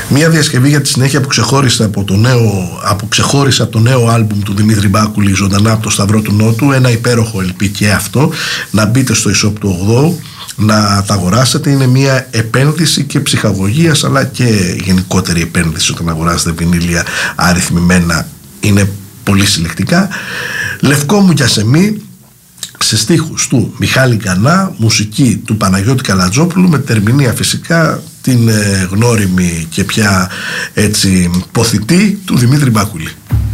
Μια διασκευή για τη συνέχεια που ξεχώρισε από το νέο άλμπουμ του Δημήτρη Μπάκουλη, Ζωντανά από το Σταυρό του Νότου. Ένα υπέροχο LP και αυτό. Να μπείτε στο e-shop του 8, να τα αγοράσετε. Είναι μια επένδυση και ψυχαγωγίας, αλλά και γενικότερη επένδυση όταν αγοράζετε βινίλια αριθμημένα. Είναι πολύ συλλεκτικά. Λευκό μου για σεμί, σε στίχους του Μιχάλη Γκανά, μουσική του Παναγιώτη Καλατζόπουλου, με ερμηνεία φυσικά την γνώριμη και πια έτσι ποθητή του Δημήτρη Μπάκουλη.